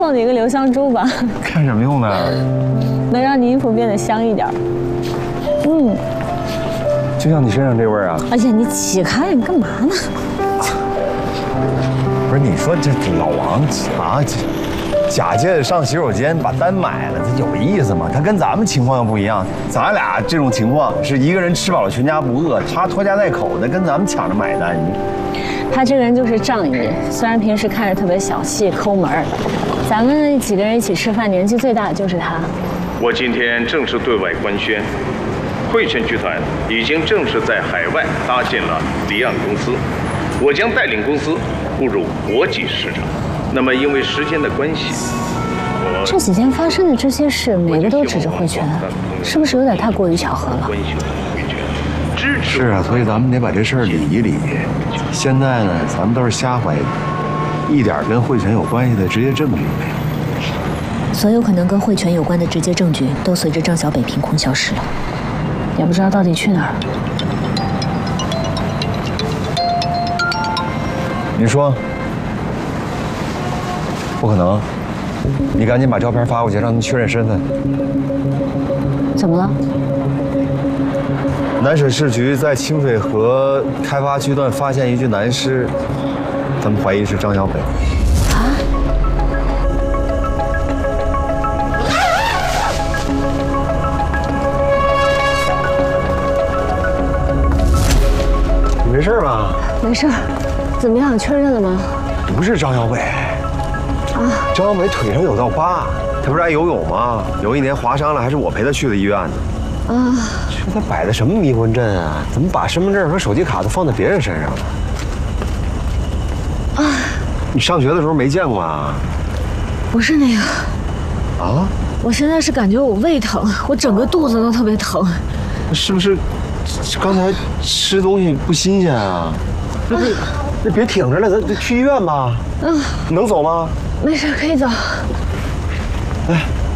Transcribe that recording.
送你一个留香珠吧。 干什么用的？ 能让你衣服变得香一点。 就像你身上这味儿啊！ 而且你起开，你干嘛呢？ 不是你说这老王啊，假借上洗手间把单买了，他有意思吗？他跟咱们情况又不一样，咱俩这种情况是一个人吃饱了全家不饿，他拖家带口的跟咱们抢着买单。 他这个人就是仗义，虽然平时看着特别小气抠门儿，咱们几个人一起吃饭，年纪最大的就是他。 我今天正式对外官宣，汇泉集团已经正式在海外搭建了离岸公司，我将带领公司步入国际市场。那么因为时间的关系， 这几天发生的这些事，每个都指着汇泉，是不是有点太过于巧合了？ 是啊，所以咱们得把这事儿理一理。现在呢，咱们都是瞎怀疑，一点跟汇泉有关系的直接证据没有。 所有可能跟汇泉有关的直接证据都随着张小北凭空消失了， 也不知道到底去哪儿。 你说？不可能！你赶紧把照片发过去，让他们确认身份。 怎么了？ 南水市局在清水河开发区段发现一具男尸，咱们怀疑是张小北。 啊？ 你没事吧？ 没事。怎么样？确认了吗？ 不是张小北。啊！张小北腿上有道疤，他不是爱游泳吗？有一年划伤了，还是我陪他去的医院呢。啊！这他摆的什么迷魂阵啊？怎么把身份证和手机卡都放在别人身上了？啊！你上学的时候没见过啊？ 不是那个。 啊？ 我现在是感觉我胃疼，我整个肚子都特别疼。 是不是刚才吃东西不新鲜啊？那别挺着了，咱去医院吧。能走吗？ 没事，可以走。 哎。